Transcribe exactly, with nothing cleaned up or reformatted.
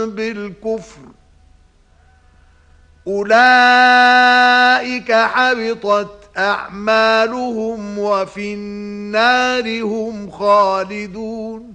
بالكفر أولئك حبطت أعمالهم وفي النار هم خالدون